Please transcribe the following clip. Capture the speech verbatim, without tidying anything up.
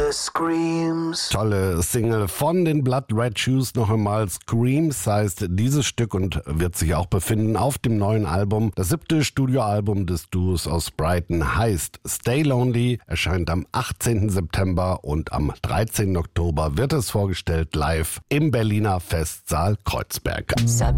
the Screams. Tolle Single von den Blood Red Shoes noch einmal. Screams heißt dieses Stück und wird sich auch befinden auf dem neuen Album. Das siebte Studioalbum des Duos aus Brighton heißt Stay Lonely, erscheint am achtzehnten September und am dreizehnten Oktober wird es vorgestellt live im Berliner Festsaal Kreuzberg. Sub